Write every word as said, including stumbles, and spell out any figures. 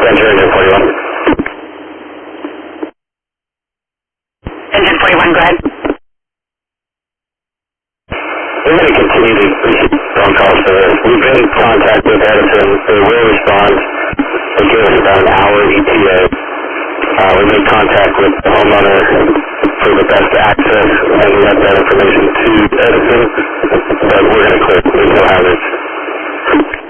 Enter engine forty-one. Engine forty-one, go ahead. We're going to continue to receive phone calls for this. We've been in contact with Edison. They will respond. They gave us about an hour E T A. Uh, we made contact with the homeowner for the best access, and we have that information to Edison, but we're going to clear. There's no hazards.